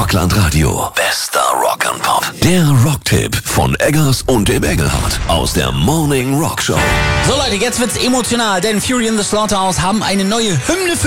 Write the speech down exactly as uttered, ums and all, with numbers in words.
Rockland Radio. Bester Rock'n'Pop. Der Rocktipp von Eggers und dem Engelhardt aus der Morning Rock Show. So Leute, jetzt wird's emotional, denn Fury in the Slaughterhouse haben eine neue Hymne für